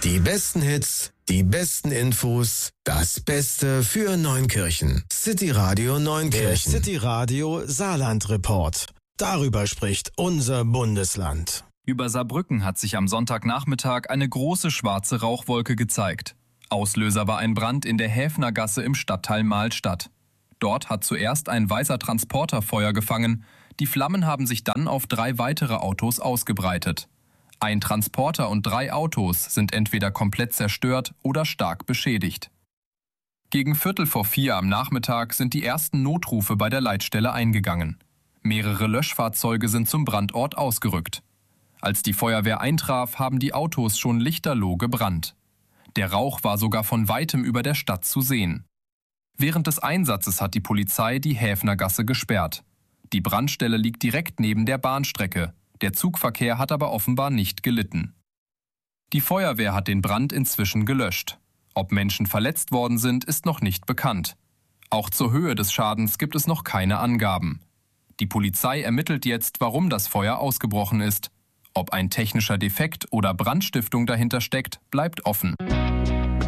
Die besten Hits, die besten Infos, das Beste für Neunkirchen. City Radio Neunkirchen. Der City Radio Saarland Report. Darüber spricht unser Bundesland. Über Saarbrücken hat sich am Sonntagnachmittag eine große schwarze Rauchwolke gezeigt. Auslöser war ein Brand in der Häfnergasse im Stadtteil Mahlstadt. Dort hat zuerst ein weißer Transporter Feuer gefangen. Die Flammen haben sich dann auf 3 weitere Autos ausgebreitet. Ein Transporter und 3 Autos sind entweder komplett zerstört oder stark beschädigt. Gegen 3:45 am Nachmittag sind die ersten Notrufe bei der Leitstelle eingegangen. Mehrere Löschfahrzeuge sind zum Brandort ausgerückt. Als die Feuerwehr eintraf, haben die Autos schon lichterloh gebrannt. Der Rauch war sogar von weitem über der Stadt zu sehen. Während des Einsatzes hat die Polizei die Häfnergasse gesperrt. Die Brandstelle liegt direkt neben der Bahnstrecke. Der Zugverkehr hat aber offenbar nicht gelitten. Die Feuerwehr hat den Brand inzwischen gelöscht. Ob Menschen verletzt worden sind, ist noch nicht bekannt. Auch zur Höhe des Schadens gibt es noch keine Angaben. Die Polizei ermittelt jetzt, warum das Feuer ausgebrochen ist. Ob ein technischer Defekt oder Brandstiftung dahinter steckt, bleibt offen.